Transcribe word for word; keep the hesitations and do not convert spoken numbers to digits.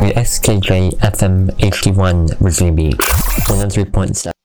with X K J F M H D one Virginia Beach one oh three point seven.